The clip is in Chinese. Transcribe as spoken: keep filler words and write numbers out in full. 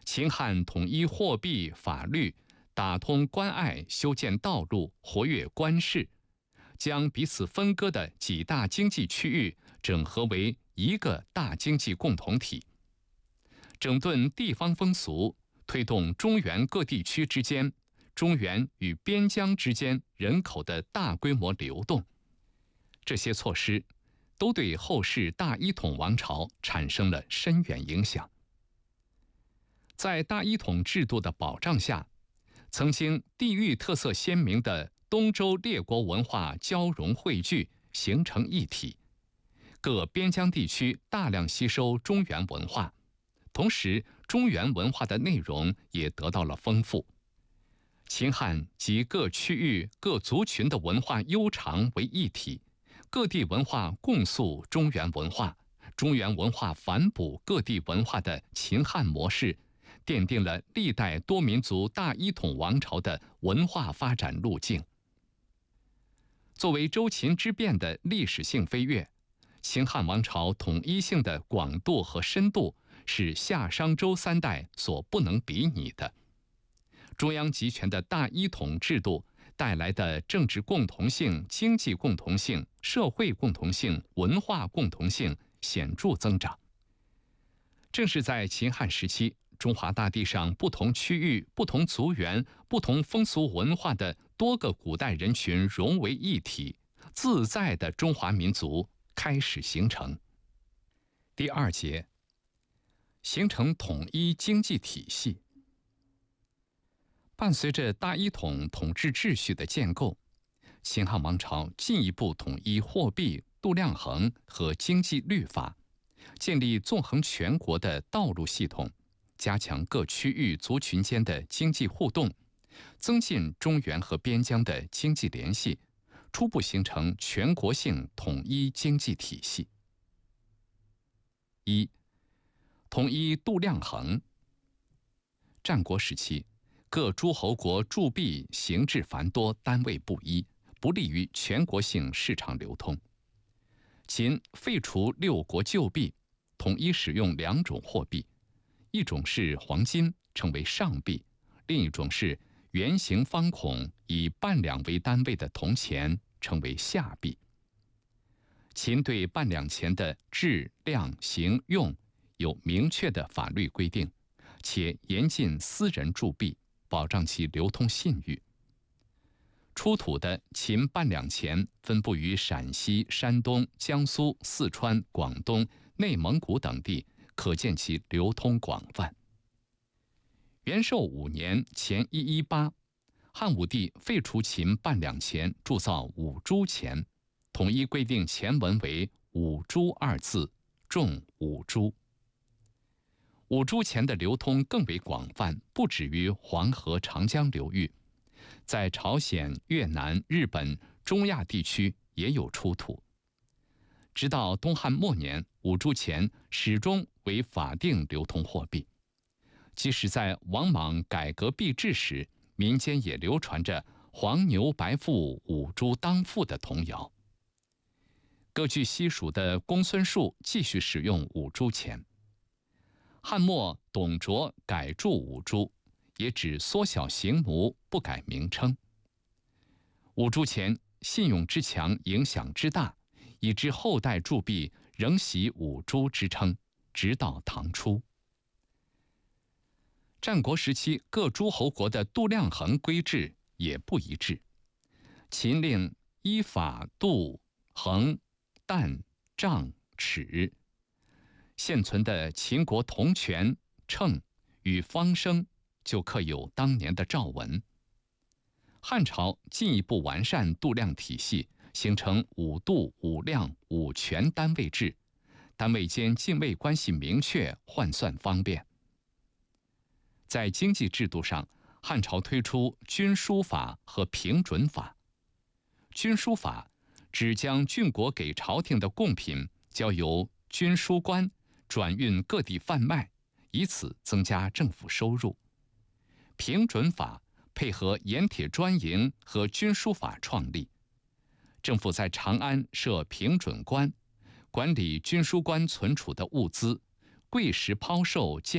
秦汉统一货币法律，打通关隘，修建道路，活跃官市，将彼此分割的几大经济区域整合为一个大经济共同体，整顿地方风俗，推动中原各地区之间、中原与边疆之间人口的大规模流动。这些措施都对后世大一统王朝产生了深远影响。在大一统制度的保障下，曾经地域特色鲜明的东周列国文化交融汇聚，形成一体。各边疆地区大量吸收中原文化，同时中原文化的内容也得到了丰富。秦汉集各区域各族群的文化悠长为一体，各地文化共诉中原文化，中原文化反哺各地文化的秦汉模式，奠定了历代多民族大一统王朝的文化发展路径。作为周秦之变的历史性飞跃，秦汉王朝统一性的广度和深度是夏商周三代所不能比拟的。中央集权的大一统制度带来的政治共同性、经济共同性、社会共同性、文化共同性显著增长。正是在秦汉时期，中华大地上不同区域、不同族源、不同风俗文化的多个古代人群融为一体，自在的中华民族开始形成。第二节，形成统一经济体系。伴随着大一统统治秩序的建构，秦汉王朝进一步统一货币、度量衡和经济律法，建立纵横全国的道路系统，加强各区域族群间的经济互动，增进中原和边疆的经济联系，初步形成全国性统一经济体系。一、统一度量衡。战国时期，各诸侯国铸币形制繁多，单位不一，不利于全国性市场流通。秦废除六国旧币，统一使用两种货币，一种是黄金，称为上币；另一种是圆形方孔，以半两为单位的铜钱，称为下币。秦对半两钱的质、量、形、用有明确的法律规定，且严禁私人铸币，保障其流通信誉。出土的秦半两钱分布于陕西、山东、江苏、四川、广东、内蒙古等地，可见其流通广泛。元寿五年前一一八，汉武帝废除秦半两钱，铸造五铢钱，统一规定钱文为五铢二字，重五铢。五铢钱的流通更为广泛，不止于黄河、长江流域，在朝鲜、越南、日本、中亚地区也有出土。直到东汉末年，五铢钱始终为法定流通货币。即使在王莽改革币制时，民间也流传着黄牛白腹、五铢当付的童谣。各据西蜀的公孙述继续使用五铢钱。汉末董卓改铸五铢，也只缩小形模，不改名称。五铢钱信用之强，影响之大，以致后代铸币仍袭五铢之称，直到唐初。战国时期，各诸侯国的度量衡规制也不一致。秦令依法度、衡、担、丈、尺。现存的秦国铜权、秤与方升就刻有当年的诏文。汉朝进一步完善度量体系，形成五度、五量、五权单位制，单位间泾渭关系明确，换算方便。在经济制度上，汉朝推出均输法和平准法。均输法指将郡国给朝廷的贡品交由均输官转运各地贩卖，以此增加政府收入。平准法配合盐铁专营和均输法创立，政府在长安设平准官，管理均输官存储的物资，贵实抛售